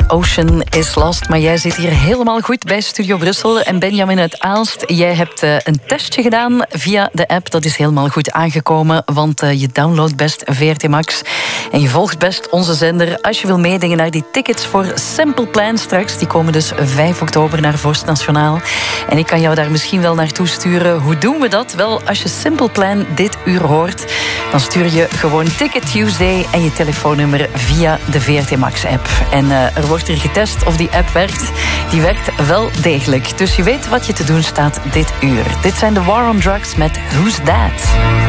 Ocean is Lost. Maar jij zit hier helemaal goed bij Studio Brussel. En Benjamin uit Aalst, jij hebt een testje gedaan via de app. Dat is helemaal goed aangekomen, want je downloadt best VRT Max. En je volgt best onze zender als je wil meedingen naar die tickets voor Simple Plan straks. Die komen dus 5 oktober naar Vorst Nationaal. En ik kan jou daar misschien wel naartoe sturen. Hoe doen we dat? Wel, als je Simple Plan dit uur hoort, dan stuur je gewoon Ticket Tuesday en je telefoonnummer via de VRT Max app. En er wordt hier getest of die app werkt. Die werkt wel degelijk. Dus je weet wat je te doen staat dit uur. Dit zijn de War on Drugs met Who's That?